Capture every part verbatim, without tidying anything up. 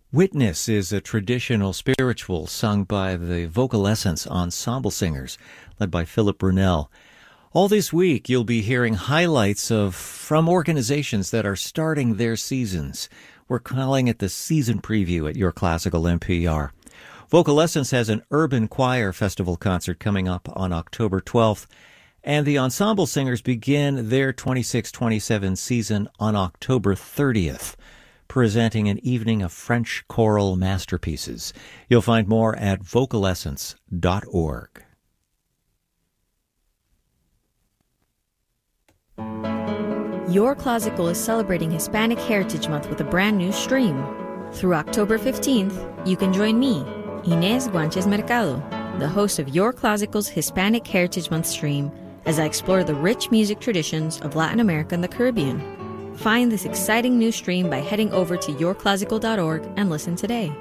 Witness is a traditional spiritual sung by the Vocal Essence Ensemble Singers, led by Philip Brunel. All this week, you'll be hearing highlights of from organizations that are starting their seasons. We're calling it the season preview at Your Classical N P R. Vocal Essence has an Urban Choir Festival concert coming up on October twelfth, and the Ensemble Singers begin their twenty-six twenty-seven season on October thirtieth, presenting an evening of French choral masterpieces. You'll find more at vocal essence dot org. Your Classical is celebrating Hispanic Heritage Month with a brand new stream. Through October fifteenth, you can join me, Inés Guanches Mercado, the host of Your Classical's Hispanic Heritage Month stream, as I explore the rich music traditions of Latin America and the Caribbean. Find this exciting new stream by heading over to your classical dot org and listen today.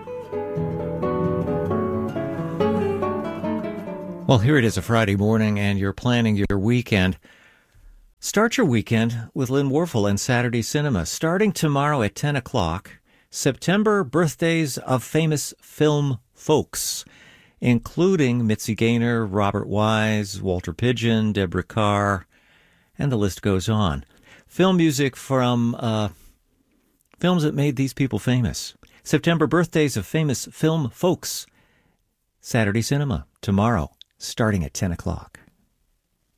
Well, here it is, a Friday morning, and you're planning your weekend. Start your weekend with Lynn Warfel and Saturday Cinema. Starting tomorrow at ten o'clock, September birthdays of famous film folks, including Mitzi Gaynor, Robert Wise, Walter Pidgeon, Deborah Carr, and the list goes on. Film music from uh, films that made these people famous. September birthdays of famous film folks. Saturday Cinema, tomorrow, starting at ten o'clock.